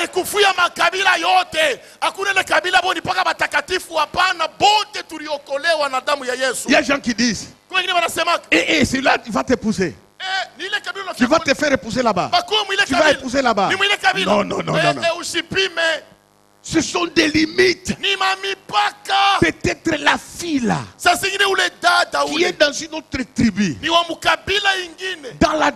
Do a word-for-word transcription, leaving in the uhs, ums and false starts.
Kufia makabila yote. Hakuna ile kabila boni paka batakatifu hapana, bote tuliokolewa na damu ya Yesu. Il y a des gens qui disent, Kwa wengine wanasema, eh, eh, celui-là, il va t'épouser. eh, ni ile kabila Tu vas te faire épouser là-bas. Bakumu ile Tu vas kabila. épouser là-bas. Ni ile kabila. Non, non, non, eh, non, non. Eh, usipime. Ce sont des limites. Ni mamipaka. Peut-être la fille là, Sasa ingine ule dada qui ule. est dans une autre tribu, Ni wa mukabila ingine. dans la